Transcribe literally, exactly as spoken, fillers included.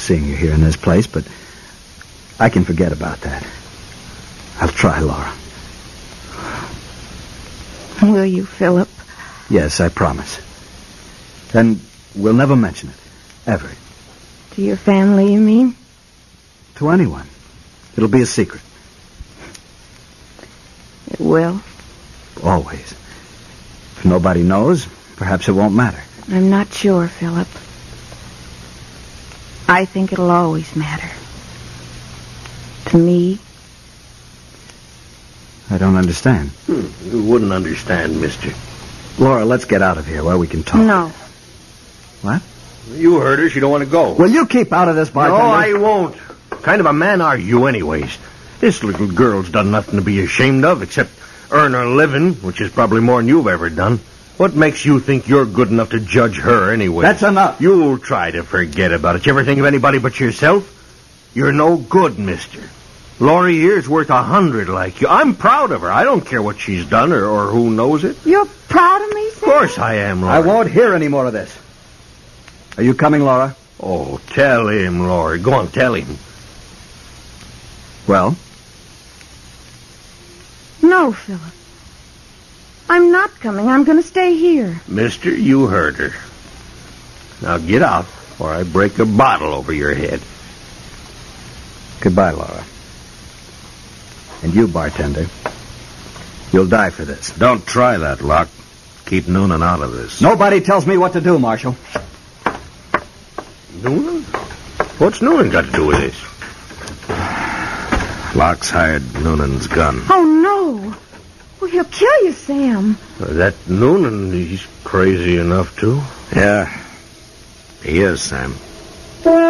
seeing you here in this place, but I can forget about that. I'll try, Laura. Will you, Philip? Yes, I promise. Then we'll never mention it. Ever. To your family, you mean? To anyone. It'll be a secret. It will? Always. If nobody knows, perhaps it won't matter. I'm not sure, Philip. I think it'll always matter. To me. I don't understand. Hmm, you wouldn't understand, mister. Laura, let's get out of here where we can talk. No. What? You heard her. She don't want to go. Will you keep out of this, bartender? No, I won't. What kind of a man are you, anyways? This little girl's done nothing to be ashamed of, except earn her living, which is probably more than you've ever done. What makes you think you're good enough to judge her, anyway? That's enough. You'll try to forget about it. You ever think of anybody but yourself? You're no good, mister. Laurie here's worth a hundred like you. I'm proud of her. I don't care what she's done or, or who knows it. You're proud of me, Sam? Of course I am, Laurie. I won't hear any more of this. Are you coming, Laura? Oh, tell him, Laurie. Go on, tell him. Well? No, Philip. I'm not coming. I'm going to stay here. Mister, you heard her. Now get out, or I break a bottle over your head. Goodbye, Laura. And you, bartender. You'll die for this. Don't try that, Locke. Keep Noonan out of this. Nobody tells me what to do, Marshal. Noonan? What's Noonan got to do with this? Locke's hired Noonan's gun. Oh, no. Well, he'll kill you, Sam. Uh, that Noonan, he's crazy enough to. Yeah, he is, Sam.